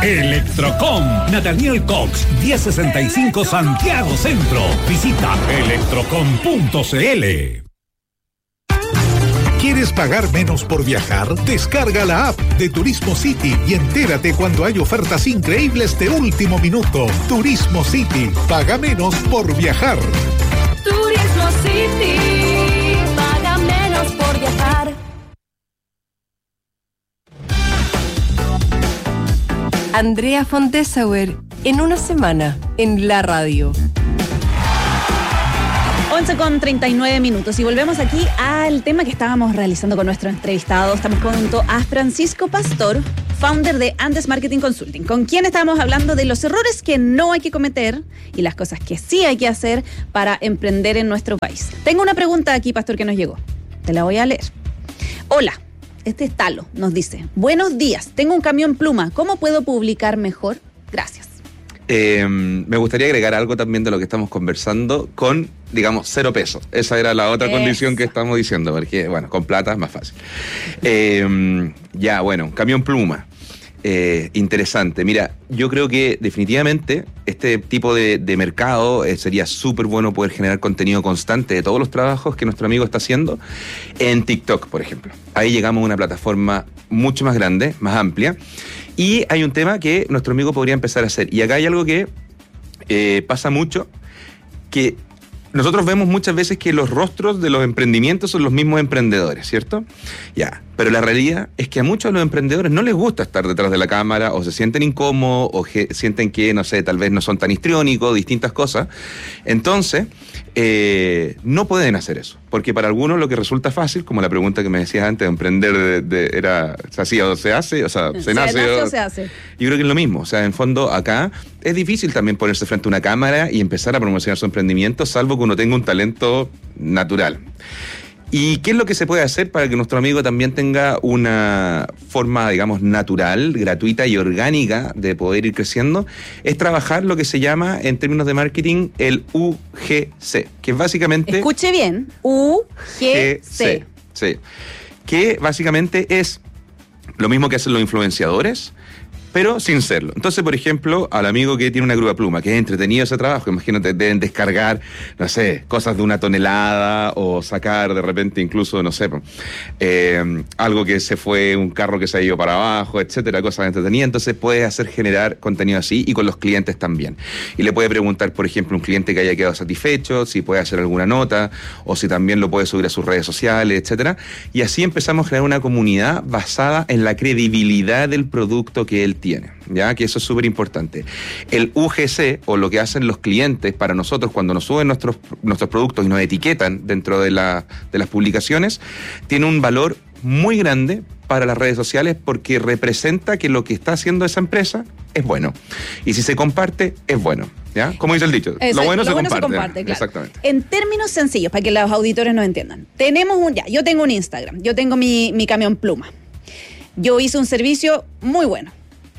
Electrocom, Nathaniel Cox, 1065 Santiago Centro. Visita electrocom.cl. ¿Quieres pagar menos por viajar? Descarga la app de Turismo City y entérate cuando hay ofertas increíbles de último minuto. Turismo City, paga menos por viajar. Turismo City, paga menos por viajar. Andrea von Dessauer, en una semana, en la radio. 11:39. Y volvemos aquí al tema que estábamos realizando con nuestro entrevistado. Estamos junto a Francisco Pastor, founder de Andes Marketing Consulting, con quien estábamos hablando de los errores que no hay que cometer y las cosas que sí hay que hacer para emprender en nuestro país. Tengo una pregunta aquí, Pastor, que nos llegó. Te la voy a leer. Hola, este es Talo, nos dice: buenos días, tengo un camión pluma, ¿cómo puedo publicar mejor? Gracias. Me gustaría agregar algo también de lo que estamos conversando con, digamos, 0 pesos. Esa era la otra condición que estamos diciendo, porque, bueno, con plata es más fácil. Camión pluma. Interesante. Mira, yo creo que definitivamente este tipo de mercado sería súper bueno poder generar contenido constante de todos los trabajos que nuestro amigo está haciendo en TikTok, por ejemplo. Ahí llegamos a una plataforma mucho más grande, más amplia. Y hay un tema que nuestro amigo podría empezar a hacer. Y acá hay algo que pasa mucho, que nosotros vemos muchas veces que los rostros de los emprendimientos son los mismos emprendedores, ¿cierto? Ya, pero la realidad es que a muchos de los emprendedores no les gusta estar detrás de la cámara, o se sienten incómodos, o sienten que, no sé, tal vez no son tan histriónicos, distintas cosas. Entonces, no pueden hacer eso, porque para algunos lo que resulta fácil, como la pregunta que me decías antes de emprender, era, ¿se hacía o se hace? O sea, ¿se nace o se hace? Yo creo que es lo mismo. O sea, en fondo, acá es difícil también ponerse frente a una cámara y empezar a promocionar su emprendimiento, salvo que uno tenga un talento natural. ¿Y qué es lo que se puede hacer para que nuestro amigo también tenga una forma, digamos, natural, gratuita y orgánica de poder ir creciendo? Es trabajar lo que se llama, en términos de marketing, el UGC, que es básicamente... Escuche bien, UGC. Sí, que básicamente es lo mismo que hacen los influenciadores, pero sin serlo. Entonces, por ejemplo, al amigo que tiene una grúa pluma, que es entretenido ese trabajo, imagínate, deben descargar, no sé, cosas de 1 tonelada, o sacar de repente incluso, no sé, algo que se fue, un carro que se ha ido para abajo, etcétera, cosas entretenidas. Entonces puedes generar contenido así, y con los clientes también. Y le puede preguntar, por ejemplo, a un cliente que haya quedado satisfecho, si puede hacer alguna nota, o si también lo puede subir a sus redes sociales, etcétera. Y así empezamos a crear una comunidad basada en la credibilidad del producto que él tiene, ¿ya? Que eso es súper importante. El UGC, o lo que hacen los clientes para nosotros cuando nos suben nuestros productos y nos etiquetan dentro de las publicaciones, tiene un valor muy grande para las redes sociales, porque representa que lo que está haciendo esa empresa es bueno. Y si se comparte, es bueno, ¿ya? Como dice el dicho, exacto, lo bueno se comparte. Claro. Exactamente. En términos sencillos, para que los auditores nos entiendan. Yo tengo un Instagram, yo tengo mi camión pluma. Yo hice un servicio muy bueno.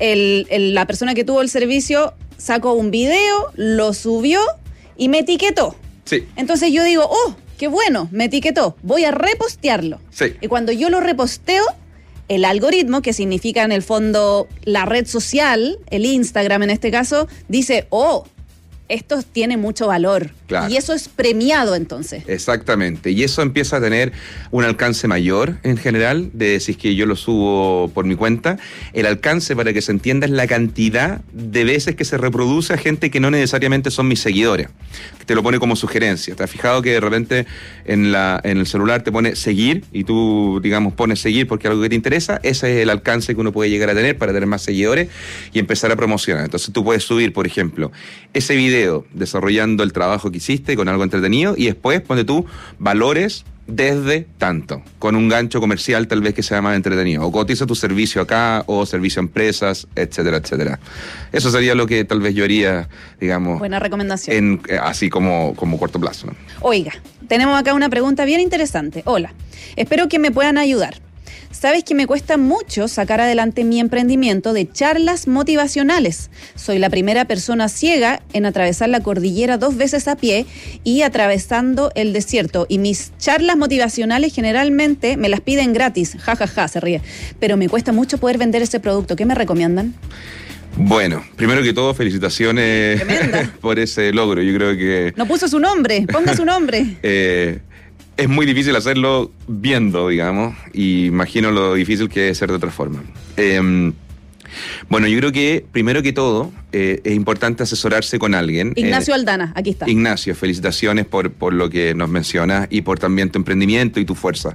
La persona que tuvo el servicio sacó un video, lo subió y me etiquetó. Sí. Entonces yo digo, oh, qué bueno, me etiquetó, voy a repostearlo. Sí. Y cuando yo lo reposteo, el algoritmo, que significa en el fondo la red social, el Instagram en este caso, dice, oh, esto tiene mucho valor. Claro. Y eso es premiado entonces. Exactamente. Y eso empieza a tener un alcance mayor en general, de si es que yo lo subo por mi cuenta. El alcance, para que se entienda, es la cantidad de veces que se reproduce a gente que no necesariamente son mis seguidores. Te lo pone como sugerencia. ¿Te has fijado que de repente en el celular te pone seguir, y tú, digamos, pones seguir porque es algo que te interesa? Ese es el alcance que uno puede llegar a tener para tener más seguidores y empezar a promocionar. Entonces tú puedes subir, por ejemplo, ese video desarrollando el trabajo que hiciste con algo entretenido, y después ponte tú valores desde tanto, con un gancho comercial tal vez que sea más entretenido, o cotiza tu servicio acá, o servicio a empresas, etcétera, etcétera. Eso sería lo que tal vez yo haría, digamos, buena recomendación, así como corto plazo, ¿no? Oiga, tenemos acá una pregunta bien interesante. Hola, espero que me puedan ayudar. Sabes que me cuesta mucho sacar adelante mi emprendimiento de charlas motivacionales. Soy la primera persona ciega en atravesar la cordillera 2 veces a pie y atravesando el desierto. Y mis charlas motivacionales generalmente me las piden gratis. Ja, ja, ja, se ríe. Pero me cuesta mucho poder vender ese producto. ¿Qué me recomiendan? Bueno, primero que todo, felicitaciones por ese logro. Yo creo que... No puso su nombre, ponga su nombre. Es muy difícil hacerlo viendo, digamos, y imagino lo difícil que es ser de otra forma. Bueno, yo creo que, primero que todo, es importante asesorarse con alguien. Ignacio Aldana, aquí está. Ignacio, felicitaciones por lo que nos mencionas y por también tu emprendimiento y tu fuerza.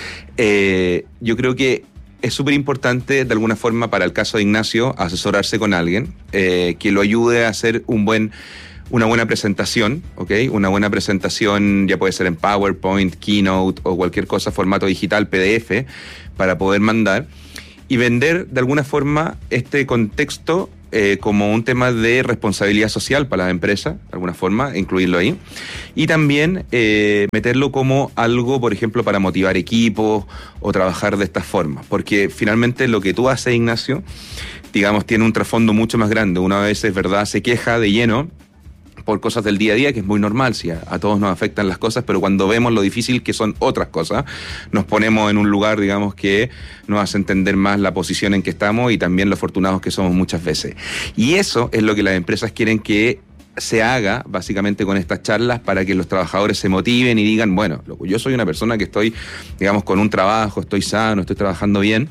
Yo creo que es súper importante, de alguna forma, para el caso de Ignacio, asesorarse con alguien que lo ayude a hacer una buena presentación, ¿ok? Una buena presentación ya puede ser en PowerPoint, Keynote o cualquier cosa, formato digital, PDF, para poder mandar y vender de alguna forma este contexto como un tema de responsabilidad social para las empresas, de alguna forma, incluirlo ahí. Y también meterlo como algo, por ejemplo, para motivar equipos o trabajar de esta forma. Porque finalmente lo que tú haces, Ignacio, digamos, tiene un trasfondo mucho más grande. Una vez, es verdad, se queja de lleno por cosas del día a día, que es muy normal, si a todos nos afectan las cosas, pero cuando vemos lo difícil que son otras cosas, nos ponemos en un lugar, digamos, que nos hace entender más la posición en que estamos y también lo afortunados que somos muchas veces. Y eso es lo que las empresas quieren que se haga, básicamente, con estas charlas, para que los trabajadores se motiven y digan, bueno, yo soy una persona que estoy, digamos, con un trabajo, estoy sano, estoy trabajando bien,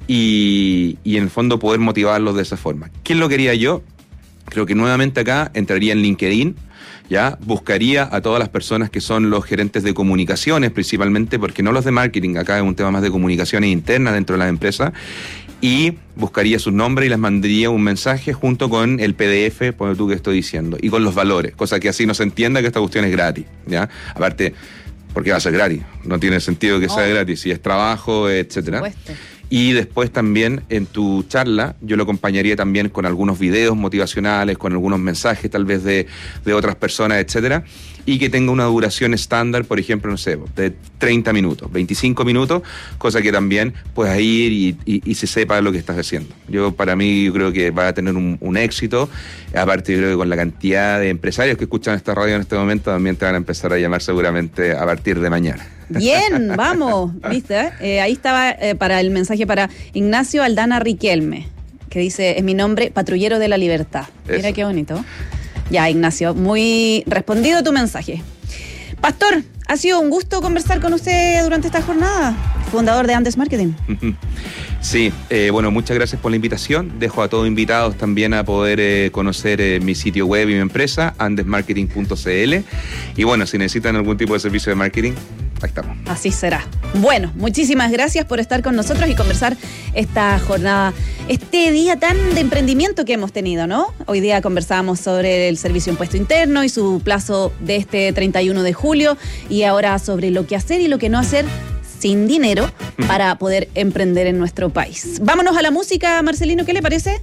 y en el fondo poder motivarlos de esa forma. ¿Quién lo quería yo? Creo que nuevamente acá entraría en LinkedIn, ¿ya? Buscaría a todas las personas que son los gerentes de comunicaciones, principalmente, porque no los de marketing, acá es un tema más de comunicaciones internas dentro de las empresas, y buscaría sus nombres y les mandaría un mensaje junto con el PDF, por tú que estoy diciendo, y con los valores, cosa que así no se entienda que esta cuestión es gratis, ¿ya? Aparte, porque va a ser gratis, no tiene sentido que sea gratis, si es trabajo, etcétera. Por supuesto. Y después también en tu charla yo lo acompañaría también con algunos videos motivacionales, con algunos mensajes tal vez de otras personas, etcétera, y que tenga una duración estándar, por ejemplo, no sé, de 30 minutos, 25 minutos, cosa que también puedas ir y se sepa lo que estás haciendo. Para mí, yo creo que va a tener un éxito. Aparte, yo creo que con la cantidad de empresarios que escuchan esta radio en este momento, también te van a empezar a llamar seguramente a partir de mañana. Bien, vamos, ¿viste? Ahí estaba para el mensaje para Ignacio Aldana Riquelme, que dice, es mi nombre, Patrullero de la Libertad. Mira eso. qué bonito. Ya, Ignacio, muy respondido tu mensaje. Pastor, ha sido un gusto conversar con usted durante esta jornada, fundador de Andes Marketing. Sí, bueno, muchas gracias por la invitación. Dejo a todos invitados también a poder conocer mi sitio web y mi empresa, andesmarketing.cl. Y bueno, si necesitan algún tipo de servicio de marketing, ahí estamos. Así será. Bueno, muchísimas gracias por estar con nosotros y conversar esta jornada, este día tan de emprendimiento que hemos tenido, ¿no? Hoy día conversábamos sobre el servicio impuesto interno y su plazo de este 31 de julio y ahora sobre lo que hacer y lo que no hacer sin dinero para poder emprender en nuestro país. Vámonos a la música, Marcelino, ¿qué le parece?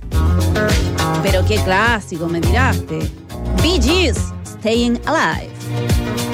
Pero qué clásico, me tiraste. Bee Gees, Staying Alive.